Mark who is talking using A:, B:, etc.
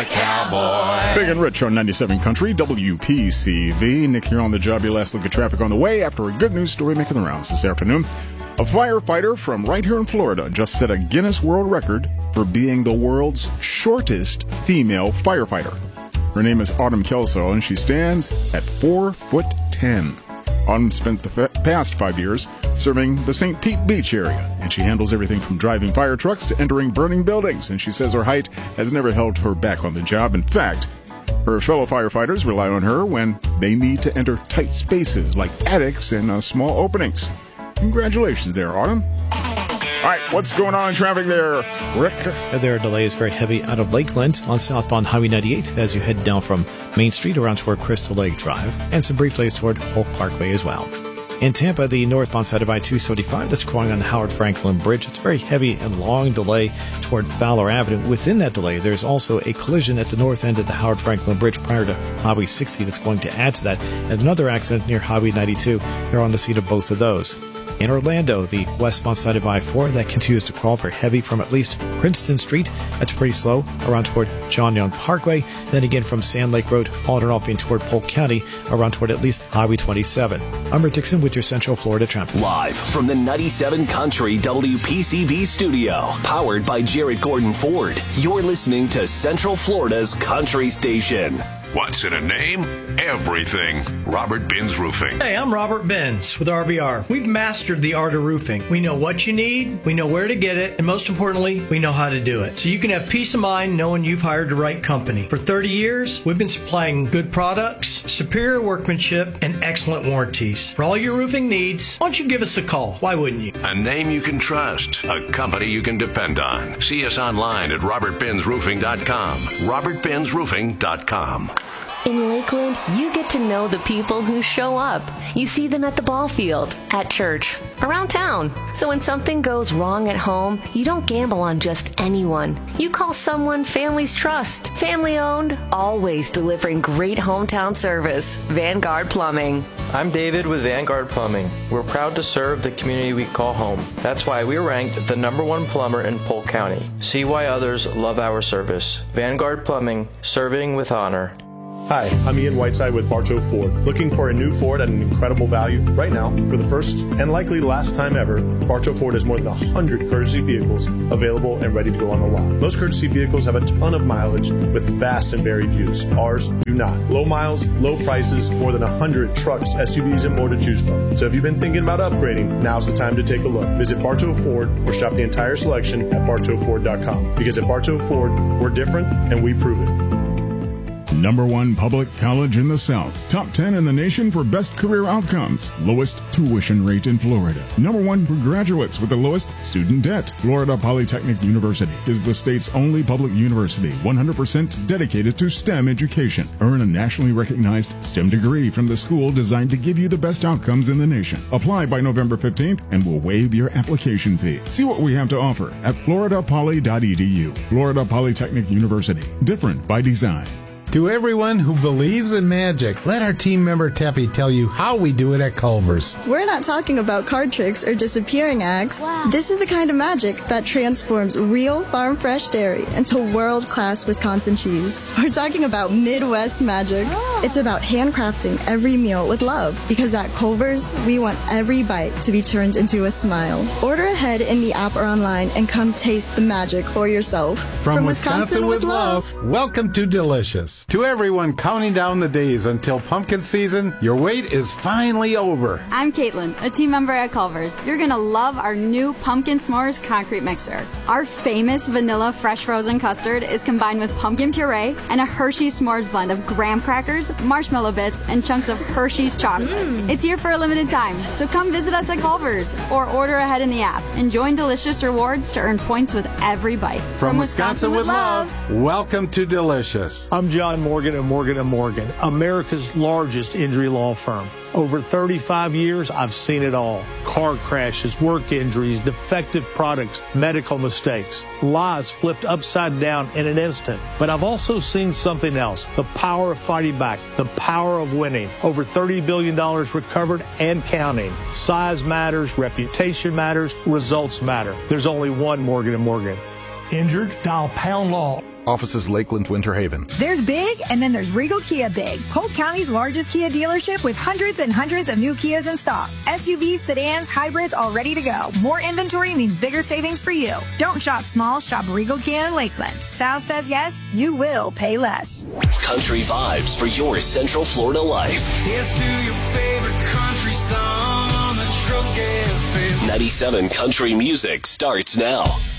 A: a cowboy.
B: Big and Rich on 97 Country, WPCV. Nick here on the job. Your last look at traffic on the way after a good news story making the rounds this afternoon. A firefighter from right here in Florida just set a Guinness World Record for being the world's shortest female firefighter. Her name is Autumn Kelso, and she stands at 4'10". Autumn spent the past 5 years serving the St. Pete Beach area, and she handles everything from driving fire trucks to entering burning buildings, and she says her height has never held her back on the job. In fact, her fellow firefighters rely on her when they need to enter tight spaces like attics and small openings. Congratulations there, Autumn. All right, what's going on in traffic there, Rick?
C: There are delays very heavy out of Lakeland on southbound Highway 98 as you head down from Main Street around toward Crystal Lake Drive, and some brief delays toward Oak Parkway as well. In Tampa, the northbound side of I-275 that's going on the Howard Franklin Bridge. It's a very heavy and long delay toward Fowler Avenue. Within that delay, there's also a collision at the north end of the Howard Franklin Bridge prior to Highway 60 that's going to add to that, and another accident near Highway 92. They're on the scene of both of those. In Orlando, the westbound side of I-4, that continues to crawl for heavy from at least Princeton Street. That's pretty slow around toward John Young Parkway. Then again from Sand Lake Road on and off in toward Polk County around toward at least Highway 27. I'm Rick Dixon with your Central Florida traffic.
D: Live from the 97 Country WPCV studio, powered by Jarrett Gordon Ford. You're listening to Central Florida's Country Station.
E: What's in a name? Everything. Robert Benz Roofing.
F: Hey, I'm Robert Benz with RBR. We've mastered the art of roofing. We know what you need, we know where to get it, and most importantly, we know how to do it. So you can have peace of mind knowing you've hired the right company. For 30 years, we've been supplying good products, superior workmanship, and excellent warranties. For all your roofing needs, why don't you give us a call? Why wouldn't you?
E: A name you can trust. A company you can depend on. See us online at robertbenzroofing.com. robertbenzroofing.com.
G: In Lakeland, you get to know the people who show up. You see them at the ball field, at church, around town. So when something goes wrong at home, you don't gamble on just anyone. You call someone families trust. Family owned, always delivering great hometown service. Vanguard Plumbing.
H: I'm David with Vanguard Plumbing. We're proud to serve the community we call home. That's why we're ranked the #1 plumber in Polk County. See why others love our service. Vanguard Plumbing, serving with honor.
I: Hi, I'm Ian Whiteside with Bartow Ford. Looking for a new Ford at an incredible value? Right now, for the first and likely last time ever, Bartow Ford has more than 100 courtesy vehicles available and ready to go on the lot. Most courtesy vehicles have a ton of mileage with vast and varied use. Ours do not. Low miles, low prices, more than 100 trucks, SUVs, and more to choose from. So if you've been thinking about upgrading, now's the time to take a look. Visit Bartow Ford or shop the entire selection at bartowford.com. Because at Bartow Ford, we're different and we prove it.
B: #1 public college in the South. Top 10 in the nation for best career outcomes. Lowest tuition rate in Florida. #1 for graduates with the lowest student debt. Florida Polytechnic University is the state's only public university 100% dedicated to STEM education. Earn a nationally recognized STEM degree from the school designed to give you the best outcomes in the nation. Apply by November 15th and we'll waive your application fee. See what we have to offer at floridapoly.edu. Florida Polytechnic University. Different by design.
J: To everyone who believes in magic, let our team member Teppy tell you how we do it at Culver's.
K: We're not talking about card tricks or disappearing acts. Wow. This is the kind of magic that transforms real farm-fresh dairy into world-class Wisconsin cheese. We're talking about Midwest magic. Oh. It's about handcrafting every meal with love, because at Culver's, we want every bite to be turned into a smile. Order ahead in the app or online and come taste the magic for yourself.
J: From Wisconsin with love, welcome to Delicious. To everyone counting down the days until pumpkin season, your wait is finally over.
L: I'm Caitlin, a team member at Culver's. You're going to love our new Pumpkin S'mores concrete mixer. Our famous vanilla fresh frozen custard is combined with pumpkin puree and a Hershey's S'mores blend of graham crackers, marshmallow bits, and chunks of Hershey's chocolate. It's here for a limited time, so come visit us at Culver's or order ahead in the app and join Delicious Rewards to earn points with every bite.
J: From Wisconsin with love, welcome to Delicious.
M: I'm John Morgan of Morgan & Morgan, America's largest injury law firm. Over 35 years, I've seen it all. Car crashes, work injuries, defective products, medical mistakes, lives flipped upside down in an instant. But I've also seen something else, the power of fighting back, the power of winning. Over $30 billion recovered and counting. Size matters, reputation matters, results matter. There's only one Morgan & Morgan.
N: Injured? Dial Pound Law.
A: Offices Lakeland, Winter Haven.
N: There's big, and then there's Regal Kia Big, Polk County's largest Kia dealership with hundreds and hundreds of new Kias in stock. SUVs, sedans, hybrids, all ready to go. More inventory means bigger savings for you. Don't shop small, shop Regal Kia in Lakeland. Sal says yes, you will pay less.
D: Country vibes for your Central Florida life.
O: Here's to your favorite country song on the Truck FM.
D: 97 Country Music starts now.